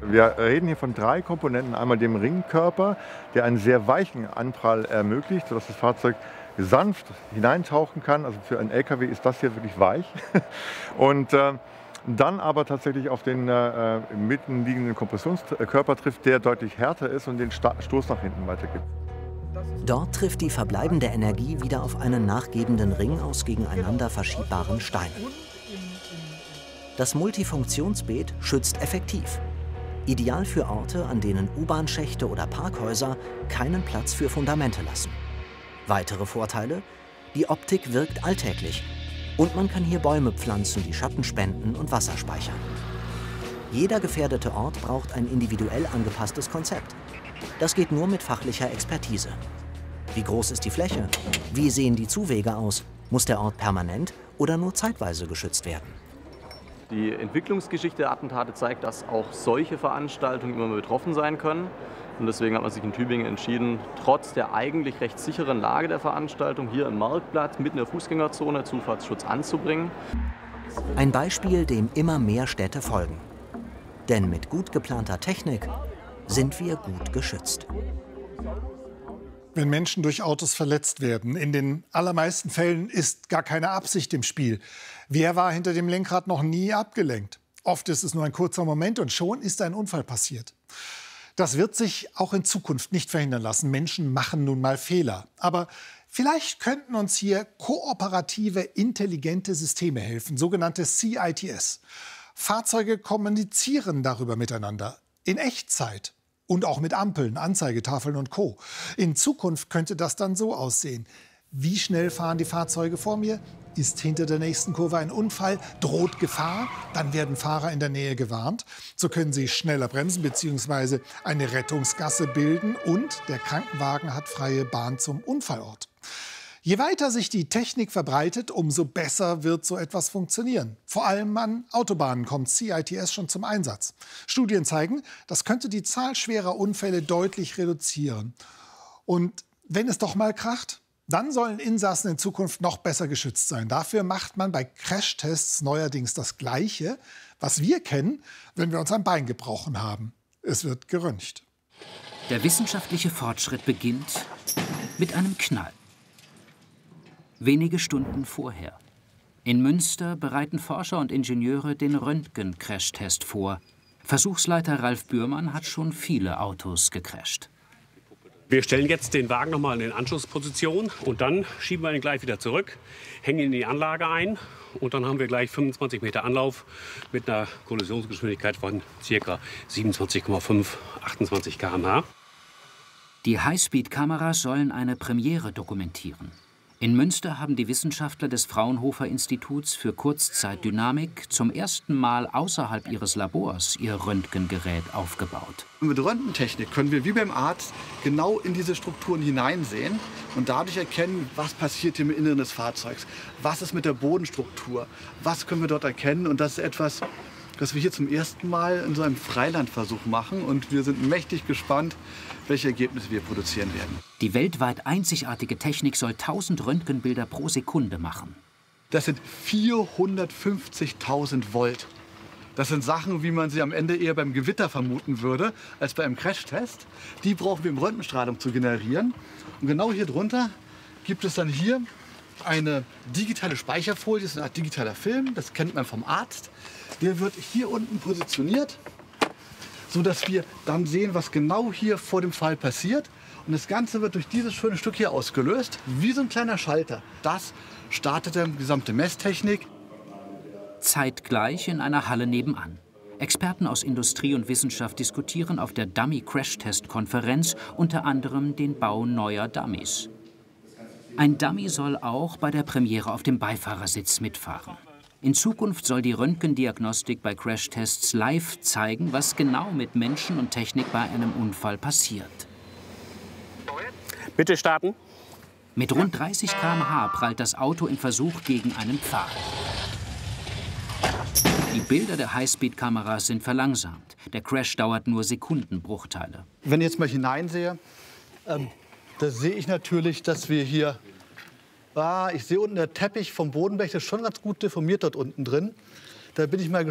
Wir reden hier von 3 Komponenten. Einmal dem Ringkörper, der einen sehr weichen Anprall ermöglicht, sodass das Fahrzeug sanft hineintauchen kann. Also für einen LKW ist das hier wirklich weich. Und dann aber tatsächlich auf den mitten liegenden Kompressionskörper trifft, der deutlich härter ist und den Stoß nach hinten weitergibt. Dort trifft die verbleibende Energie wieder auf einen nachgebenden Ring aus gegeneinander verschiebbaren Steinen. Das Multifunktionsbeet schützt effektiv. Ideal für Orte, an denen U-Bahn-Schächte oder Parkhäuser keinen Platz für Fundamente lassen. Weitere Vorteile? Die Optik wirkt alltäglich. Und man kann hier Bäume pflanzen, die Schatten spenden und Wasser speichern. Jeder gefährdete Ort braucht ein individuell angepasstes Konzept. Das geht nur mit fachlicher Expertise. Wie groß ist die Fläche? Wie sehen die Zuwege aus? Muss der Ort permanent oder nur zeitweise geschützt werden? Die Entwicklungsgeschichte der Attentate zeigt, dass auch solche Veranstaltungen immer mal betroffen sein können. Und deswegen hat man sich in Tübingen entschieden, trotz der eigentlich recht sicheren Lage der Veranstaltung hier im Marktplatz mitten in der Fußgängerzone Zufahrtsschutz anzubringen. Ein Beispiel, dem immer mehr Städte folgen. Denn mit gut geplanter Technik sind wir gut geschützt. Wenn Menschen durch Autos verletzt werden, in den allermeisten Fällen ist gar keine Absicht im Spiel. Wer war hinter dem Lenkrad noch nie abgelenkt? Oft ist es nur ein kurzer Moment und schon ist ein Unfall passiert. Das wird sich auch in Zukunft nicht verhindern lassen. Menschen machen nun mal Fehler. Aber vielleicht könnten uns hier kooperative, intelligente Systeme helfen, sogenannte CITS. Fahrzeuge kommunizieren darüber miteinander, in Echtzeit. Und auch mit Ampeln, Anzeigetafeln und Co. In Zukunft könnte das dann so aussehen. Wie schnell fahren die Fahrzeuge vor mir? Ist hinter der nächsten Kurve ein Unfall? Droht Gefahr? Dann werden Fahrer in der Nähe gewarnt. So können sie schneller bremsen bzw. eine Rettungsgasse bilden. Und der Krankenwagen hat freie Bahn zum Unfallort. Je weiter sich die Technik verbreitet, umso besser wird so etwas funktionieren. Vor allem an Autobahnen kommt CITS schon zum Einsatz. Studien zeigen, das könnte die Zahl schwerer Unfälle deutlich reduzieren. Und wenn es doch mal kracht, dann sollen Insassen in Zukunft noch besser geschützt sein. Dafür macht man bei Crashtests neuerdings das Gleiche, was wir kennen, wenn wir uns ein Bein gebrochen haben. Es wird geröntgt. Der wissenschaftliche Fortschritt beginnt mit einem Knall. Wenige Stunden vorher. In Münster bereiten Forscher und Ingenieure den Röntgen-Crashtest vor. Versuchsleiter Ralf Bührmann hat schon viele Autos gecrasht. Wir stellen jetzt den Wagen nochmal in den Anschlussposition und dann schieben wir ihn gleich wieder zurück, hängen ihn in die Anlage ein und dann haben wir gleich 25 Meter Anlauf mit einer Kollisionsgeschwindigkeit von ca. 27,5, 28 km/h. Die Highspeed-Kameras sollen eine Premiere dokumentieren. In Münster haben die Wissenschaftler des Fraunhofer-Instituts für Kurzzeitdynamik zum ersten Mal außerhalb ihres Labors ihr Röntgengerät aufgebaut. Mit Röntgentechnik können wir wie beim Arzt genau in diese Strukturen hineinsehen und dadurch erkennen, was passiert hier im Inneren des Fahrzeugs, was ist mit der Bodenstruktur, was können wir dort erkennen. Und das ist etwas, das wir hier zum ersten Mal in so einem Freilandversuch machen. Und wir sind mächtig gespannt, welche Ergebnisse wir produzieren werden. Die weltweit einzigartige Technik soll 1000 Röntgenbilder pro Sekunde machen. Das sind 450.000 Volt. Das sind Sachen, wie man sie am Ende eher beim Gewitter vermuten würde, als bei einem Crashtest. Die brauchen wir, um Röntgenstrahlung zu generieren. Und genau hier drunter gibt es dann hier eine digitale Speicherfolie. Das ist eine Art digitaler Film, das kennt man vom Arzt. Der wird hier unten positioniert, sodass wir dann sehen, was genau hier vor dem Fall passiert. Und das Ganze wird durch dieses schöne Stück hier ausgelöst, wie so ein kleiner Schalter. Das startet die gesamte Messtechnik. Zeitgleich in einer Halle nebenan. Experten aus Industrie und Wissenschaft diskutieren auf der Dummy-Crash-Test-Konferenz unter anderem den Bau neuer Dummies. Ein Dummy soll auch bei der Premiere auf dem Beifahrersitz mitfahren. In Zukunft soll die Röntgendiagnostik bei Crashtests live zeigen, was genau mit Menschen und Technik bei einem Unfall passiert. Bitte starten. Mit rund 30 km/h prallt das Auto im Versuch gegen einen Pfahl. Die Bilder der Highspeed-Kameras sind verlangsamt. Der Crash dauert nur Sekundenbruchteile. Wenn ich jetzt mal hineinsehe, da sehe ich natürlich, dass wir hier... ich sehe unten der Teppich vom Bodenblech, das ist schon ganz gut deformiert dort unten drin. Da bin ich mal gespannt.